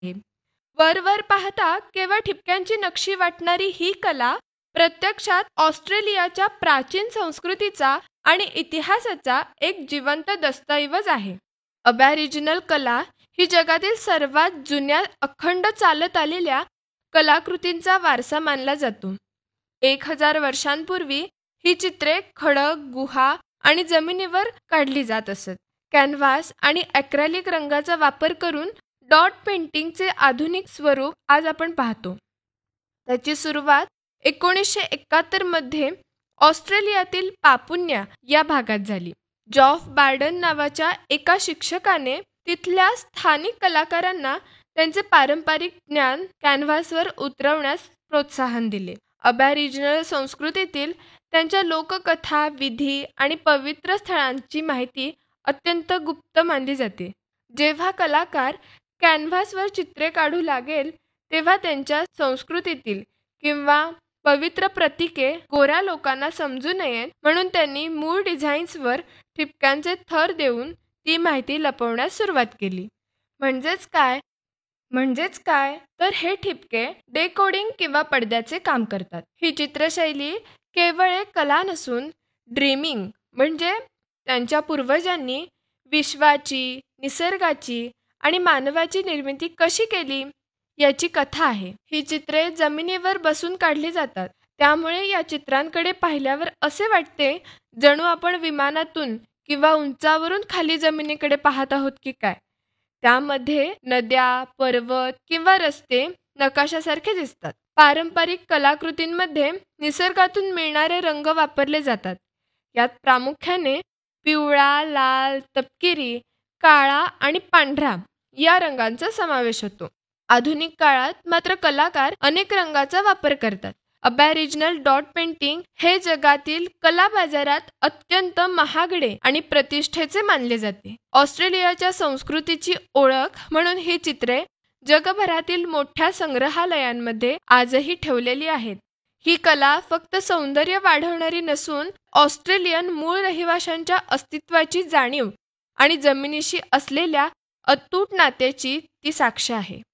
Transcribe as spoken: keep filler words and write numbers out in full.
आहे. वरवर पाहता केवळ ठिपक्यांची नक्षी वाटणारी ही कला प्रत्यक्षात ऑस्ट्रेलियाच्या प्राचीन संस्कृतीचा आणि इतिहासाचा एक जिवंत दस्तऐवज आहे. अबॅरिजिनल कला ही जगातील सर्वात जुन्या अखंड चालत आलेल्या कलाकृतींचा वारसा मानला जातो. एक हजार वर्षांपूर्वी ही चित्रे खडक, गुहा आणि जमिनीवर काढली जात असत. कॅनव्हास आणि ॲक्रेलिक रंगाचा वापर करून डॉट पेंटिंगचे आधुनिक स्वरूप आज आपण पाहतो. त्याची सुरुवात एकोणीसशे एकाहत्तर मध्ये ऑस्ट्रेलियातील पापुन्या या भागात झाली. जॉफ बार्डन नावाच्या एका शिक्षकाने तिथल्या स्थानिक कलाकारांना त्यांचे पारंपरिक ज्ञान कॅनव्हासवर उतरवण्यास प्रोत्साहन दिले. अबॅरिजिनल संस्कृतीतील त्यांच्या लोककथा, विधी आणि पवित्र स्थळांची माहिती अत्यंत गुप्त मानली जाते. जेव्हा कलाकार कॅनव्हासवर चित्रे काढू लागेल तेव्हा त्यांच्या संस्कृतीतील किंवा पवित्र प्रतीके गोऱ्या लोकांना समजू नयेत म्हणून त्यांनी मूळ डिझाईन्सवर ठिपक्यांचे थर देऊन ती माहिती लपवण्यास सुरुवात केली. म्हणजेच काय म्हणजेच काय तर हे ठिपके डेकोडिंग किंवा पडद्याचे काम करतात. ही चित्रशैली केवळ एक कला नसून ड्रीमिंग म्हणजे त्यांच्या पूर्वजांनी विश्वाची, निसर्गाची आणि मानवाची निर्मिती कशी केली याची कथा आहे. ही चित्रे जमिनीवर बसून काढली जातात, त्यामुळे या चित्रांकडे पाहिल्यावर असे वाटते जणू आपण विमानातून किंवा उंचावरून खाली जमिनीकडे पाहत आहोत की काय. त्यामध्ये नद्या, पर्वत किंवा रस्ते नकाशासारखे दिसतात. पारंपरिक कलाकृतींमध्ये निसर्गातून मिळणारे रंग वापरले जातात. यात प्रामुख्याने पिवळा, लाल, तपकिरी, काळा आणि पांढरा या रंगांचा समावेश होतो. आधुनिक काळात मात्र कलाकार अनेक रंगांचा वापर करतात. अबॅरिजिनल डॉट पेंटिंग हे जगातील कला बाजारात अत्यंत महागडे आणि प्रतिष्ठेचे मानले जाते. ऑस्ट्रेलियाच्या संस्कृतीची ओळख म्हणून ही चित्रे जगभरातील मोठ्या संग्रहालयांमध्ये आजही ठेवलेली आहेत. ही कला फक्त सौंदर्य वाढवणारी नसून ऑस्ट्रेलियन मूळ रहिवाशांच्या अस्तित्वाची जाणीव आणि जमिनीशी असलेल्या अतूट नात्याची ती साक्ष आहे.